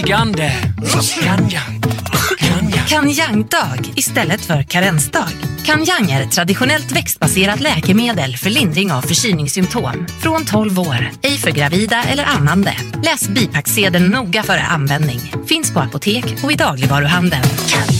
Kanjangdag istället för karensdag. Kanjang är ett traditionellt växtbaserat läkemedel för lindring av förkylningssymptom. Från 12 år, ej för gravida eller ammande. Läs bipacksedeln noga före användning. Finns på apotek och i dagligvaruhandeln.